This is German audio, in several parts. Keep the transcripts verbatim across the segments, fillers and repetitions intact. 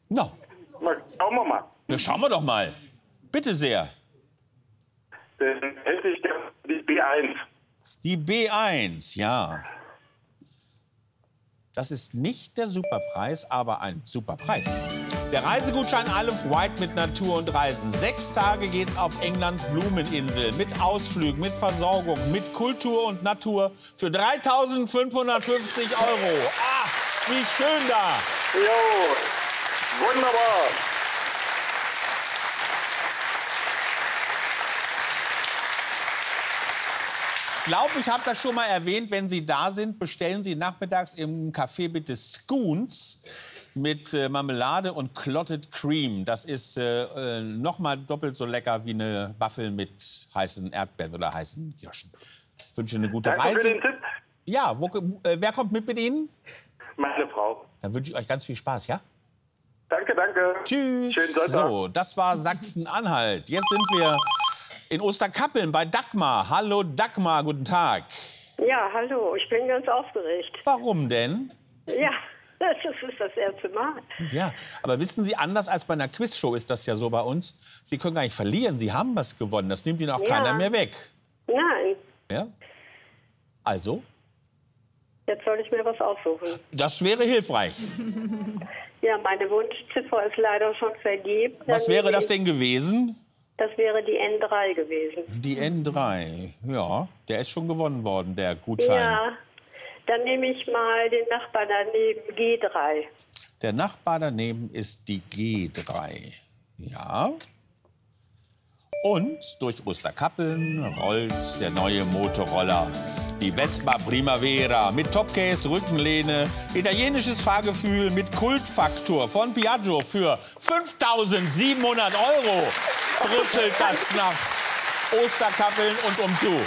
Na, Mal, schauen wir mal. na, schauen wir doch mal. Bitte sehr. Dann hätte ich gerne die B eins. Die B eins, ja. Das ist nicht der Superpreis, aber ein Superpreis. Der Reisegutschein Isle of Wight mit Natur und Reisen. Sechs Tage geht's auf Englands Blumeninsel. Mit Ausflügen, mit Versorgung, mit Kultur und Natur für dreitausendfünfhundertfünfzig Euro. Ach, wie schön da. Jo, wunderbar. Ich glaube, ich habe das schon mal erwähnt. Wenn Sie da sind, bestellen Sie nachmittags im Café bitte Scones mit äh, Marmelade und Clotted Cream. Das ist äh, äh, noch mal doppelt so lecker wie eine Waffel mit heißen Erdbeeren oder heißen Kirschen. Ich wünsche eine gute Danke für Reise. den Tipp. Ja, wo, äh, wer kommt mit mit Ihnen? Meine Frau. Dann wünsche ich euch ganz viel Spaß, ja? Danke, danke. Tschüss. Schönen Sonntag. So, das war Sachsen-Anhalt. Jetzt sind wir in Osterkappeln bei Dagmar. Hallo Dagmar, guten Tag. Ja, hallo, ich bin ganz aufgeregt. Warum denn? Ja, das ist das erste Mal. Ja, aber wissen Sie, anders als bei einer Quizshow ist das ja so bei uns. Sie können gar nicht verlieren, Sie haben was gewonnen. Das nimmt Ihnen auch Ja. keiner mehr weg. Nein, Ja? Also, jetzt soll ich mir was aussuchen. das wäre hilfreich. Ja, meine Wunschziffer ist leider schon vergeben. Was Dann wäre nehme das ich- denn gewesen? Das wäre die N drei gewesen. Die N drei. Ja, der ist schon gewonnen worden, der Gutschein. Ja, dann nehme ich mal den Nachbarn daneben, G drei. Der Nachbar daneben ist die G drei. Ja. Und durch Osterkappeln rollt der neue Motorroller. Die Vespa Primavera mit Topcase, Rückenlehne, italienisches Fahrgefühl mit Kultfaktor von Piaggio für fünftausendsiebenhundert Euro. Rüttelt das nach Osterkappeln und umzu.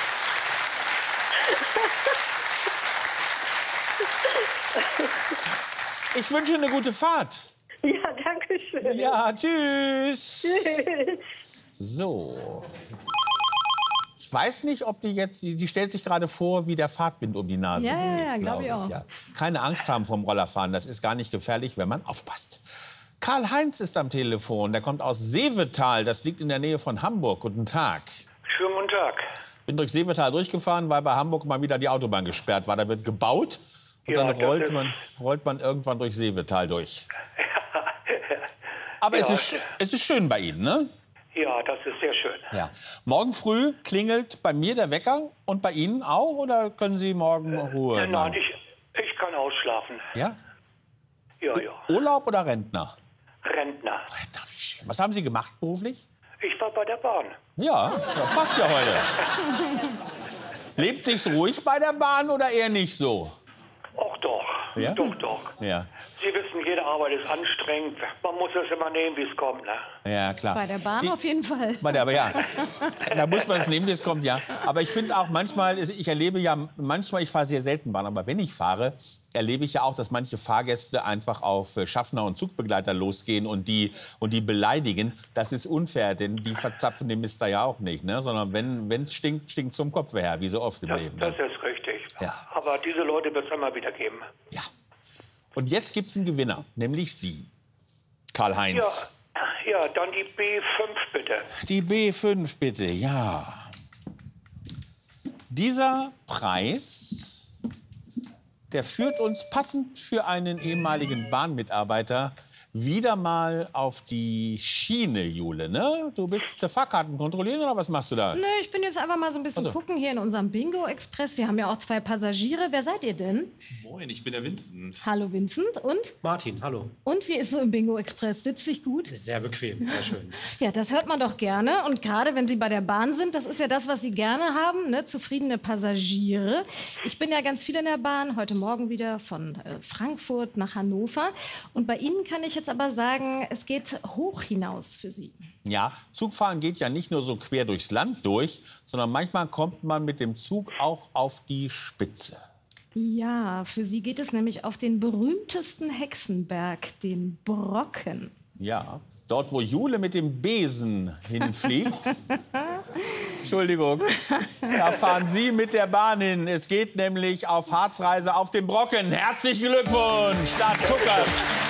Ich wünsche eine gute Fahrt. Ja, danke schön. Ja, tschüss. Tschüss. So. Ich weiß nicht, ob die jetzt, die, die stellt sich gerade vor, wie der Fahrtwind um die Nase Ja, ja, weht, ja, glaub ich auch. Ja. Keine Angst haben vom Rollerfahren, das ist gar nicht gefährlich, wenn man aufpasst. Karl-Heinz ist am Telefon, der kommt aus Seevetal, das liegt in der Nähe von Hamburg. Guten Tag. Schönen guten Tag. Bin durch Seevetal durchgefahren, weil bei Hamburg mal wieder die Autobahn gesperrt war. Da wird gebaut und Ja, dann das rollt ist- man, rollt man irgendwann durch Seevetal durch. Aber es, Ja, ist, es ist schön bei Ihnen, ne? Ja, das ist sehr schön. Ja. Morgen früh klingelt bei mir der Wecker und bei Ihnen auch? Oder können Sie morgen Ruhe Nein, machen? ich, ich kann ausschlafen. Ja? Ja, ja. Urlaub oder Rentner? Rentner. Rentner, wie schön. Was haben Sie gemacht beruflich? Ich war bei der Bahn. Ja, ja passt ja heute. Lebt sich's ruhig bei der Bahn oder eher nicht so? Ach doch. Ja? Doch, doch. Ja, Sie wissen, jede Arbeit ist anstrengend. Man muss es immer nehmen, wie es kommt, ne? ja klar. Bei der Bahn Ich- auf jeden Fall. Bei der, aber ja, da muss man es nehmen, wie es kommt, ja. Aber ich finde auch manchmal, ist- ich erlebe ja manchmal, ich fahre sehr selten Bahn, aber wenn ich fahre, erlebe ich ja auch, dass manche Fahrgäste einfach auf äh, Schaffner und Zugbegleiter losgehen und die, und die beleidigen. Das ist unfair, denn die verzapfen den Mister ja auch nicht, ne? Sondern wenn es stinkt, stinkt zum Kopf her, wie so oft im Das, Leben. das Ne? ist richtig. Ja. Aber diese Leute wird es immer wieder geben. Ja. Und jetzt gibt es einen Gewinner, nämlich Sie, Karl-Heinz. Ja, ja, dann die B fünf bitte. Die B fünf bitte, ja. Dieser Preis, der führt uns passend für einen ehemaligen Bahnmitarbeiter wieder mal auf die Schiene, Jule, ne? Du bist der Fahrkarten kontrollieren oder was machst du da? Nö, ich bin jetzt einfach mal so ein bisschen Ach so. gucken hier in unserem Bingo-Express. Wir haben ja auch zwei Passagiere. Wer seid ihr denn? Moin, ich bin der Vincent. Hallo Vincent. Und? Martin, hallo. Und wie ist so im Bingo-Express? Sitzt sich gut? Sehr bequem, sehr schön. Ja, das hört man doch gerne. Und gerade wenn Sie bei der Bahn sind, das ist ja das, was Sie gerne haben, ne? Zufriedene Passagiere. Ich bin ja ganz viel in der Bahn, heute Morgen wieder von äh, Frankfurt nach Hannover. Und bei Ihnen kann ich jetzt aber sagen, es geht hoch hinaus für Sie. Ja, Zugfahren geht ja nicht nur so quer durchs Land durch, sondern manchmal kommt man mit dem Zug auch auf die Spitze. Ja, für Sie geht es nämlich auf den berühmtesten Hexenberg, den Brocken. Ja, dort, wo Jule mit dem Besen hinfliegt. Entschuldigung, da fahren Sie mit der Bahn hin. Es geht nämlich auf Harzreise auf den Brocken. Herzlichen Glückwunsch, Stadt Tuckert.